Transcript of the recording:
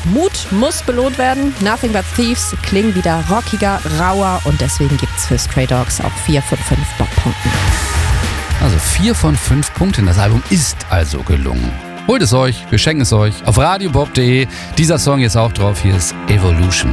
Mut muss belohnt werden. Nothing But Thieves klingen wieder rockiger, rauer und deswegen gibt's für Stray Dogs auch 4 von 5 Bob-Punkten. Also 4 von 5 Punkten. Das Album ist also gelungen. Holt es euch, wir schenken es euch auf radiobob.de. Dieser Song ist auch drauf. Hier ist Evolution.